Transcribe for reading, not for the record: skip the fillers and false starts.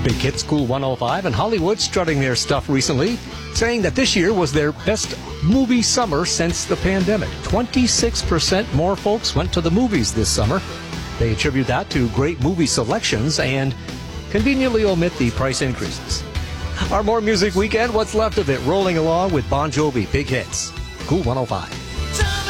Big Hits Cool 105 and Hollywood strutting their stuff recently, saying that this year was their best movie summer since the pandemic. 26% more folks went to the movies this summer. They attribute that to great movie selections and conveniently omit the price increases. Our More Music Weekend, what's left of it, rolling along with Bon Jovi, Big Hits, Cool 105.